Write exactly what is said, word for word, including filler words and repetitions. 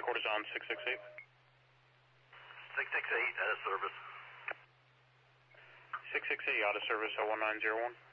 Headquarters on six six eight. six six eight, out of service. six six eight, out of service, oh one nine zero one.